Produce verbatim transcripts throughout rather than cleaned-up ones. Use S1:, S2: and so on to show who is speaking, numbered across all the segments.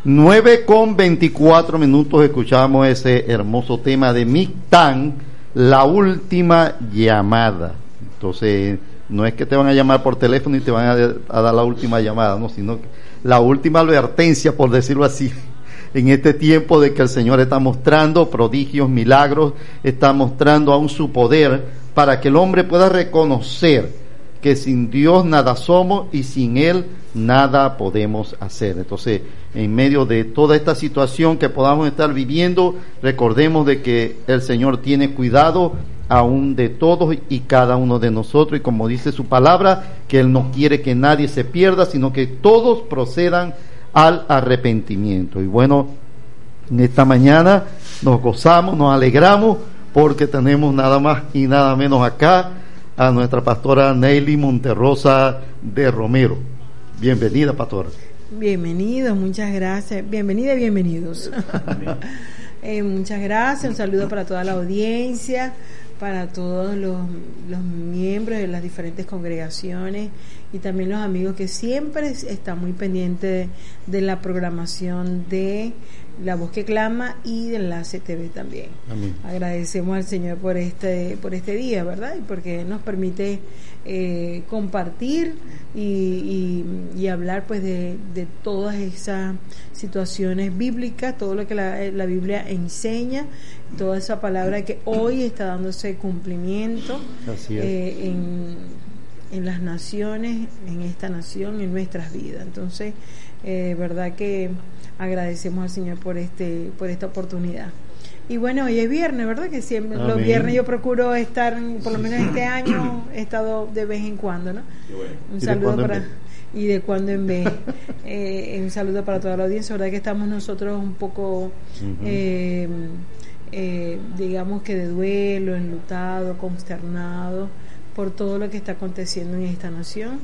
S1: nueve con veinticuatro minutos escuchamos ese hermoso tema de Mictán, la última llamada. Entonces, no es que te van a llamar por teléfono y te van a, a dar la última llamada, no, sino que la última advertencia, por decirlo así, en este tiempo de que el Señor está mostrando prodigios, milagros, está mostrando aún su poder para que el hombre pueda reconocer que sin Dios nada somos y sin Él nada podemos hacer. Entonces, en medio de toda esta situación que podamos estar viviendo, recordemos de que el Señor tiene cuidado aún de todos y cada uno de nosotros, y como dice su palabra, que Él no quiere que nadie se pierda, sino que todos procedan al arrepentimiento. Y bueno, en esta mañana nos gozamos, nos alegramos, porque tenemos nada más y nada menos acá a nuestra pastora Neily Monterrosa de Romero. Bienvenida, pastora.
S2: Bienvenidos, muchas gracias. Bienvenida y bienvenidos. eh, muchas gracias, un saludo para toda la audiencia, para todos los, los miembros de las diferentes congregaciones y también los amigos que siempre están muy pendientes de, de la programación de La Voz que Clama y de Enlace T V también. Amén. Agradecemos al Señor por este por este día, ¿verdad? Y porque nos permite eh, compartir y, y, y hablar pues de, de todas esas situaciones bíblicas, todo lo que la, la Biblia enseña, toda esa palabra que hoy está dándose cumplimiento eh, en en las naciones, en esta nación, en nuestras vidas. Entonces, eh, verdad que agradecemos al Señor por este por esta oportunidad. Y bueno, hoy es viernes, ¿verdad? Que siempre Amén. Los viernes yo procuro estar, por lo menos este año he estado de vez en cuando, ¿no? Bueno. Un saludo para y de cuando en vez. eh, un saludo para toda la audiencia. Verdad que estamos nosotros un poco, uh-huh. eh, eh, digamos que de duelo, enlutado, consternado por todo lo que está aconteciendo en esta nación,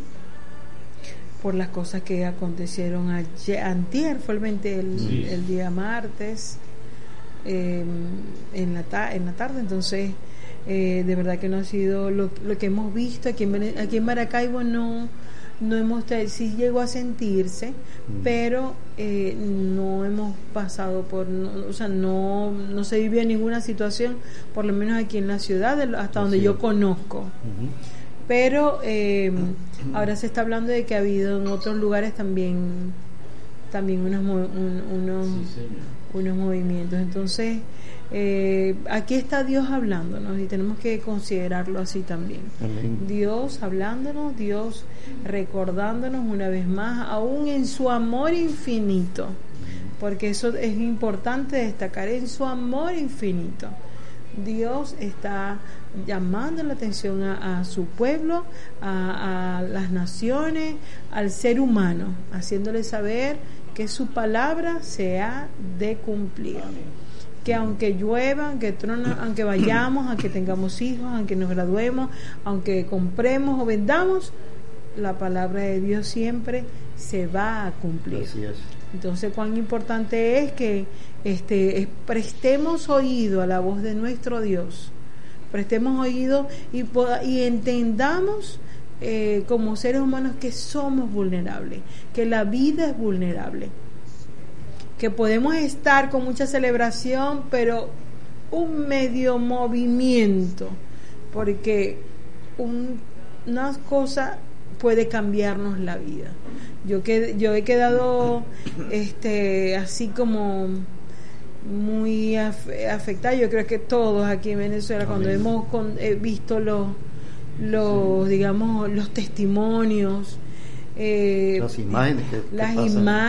S2: por las cosas que acontecieron ayer, antier, fue el, veinte, el, sí. el día martes, eh, en, la ta- en la tarde. Entonces, eh, de verdad que no ha sido lo, lo que hemos visto aquí en, aquí en Maracaibo. No no hemos, sí llegó a sentirse, mm. pero eh, no hemos pasado por, no, o sea, no no se vivió ninguna situación, por lo menos aquí en la ciudad, hasta donde sí. yo conozco. Uh-huh. Pero eh, ahora se está hablando de que ha habido en otros lugares también también unos un, unos sí, unos movimientos. Entonces eh, aquí está Dios hablándonos y tenemos que considerarlo así también. Amén. Dios hablándonos, Dios recordándonos una vez más, aún en su amor infinito, porque eso es importante destacar, en su amor infinito. Dios está llamando la atención a, a su pueblo, a, a las naciones, al ser humano, haciéndole saber que su palabra se ha de cumplir. Que aunque llueva, aunque truene, aunque vayamos, aunque tengamos hijos, aunque nos graduemos, aunque compremos o vendamos, la palabra de Dios siempre se va a cumplir.
S1: Así es.
S2: Entonces, cuán importante es que este prestemos oído a la voz de nuestro Dios, prestemos oído y, y entendamos eh, como seres humanos que somos vulnerables, que la vida es vulnerable, que podemos estar con mucha celebración, pero un medio movimiento, porque un, una cosa puede cambiarnos la vida. Yo que yo he quedado este así como muy af, afectada. Yo creo que todos aquí en Venezuela, Amén. Cuando hemos con, eh, visto los los sí. digamos los testimonios, eh,
S1: las imágenes que,
S2: las
S1: que
S2: imágenes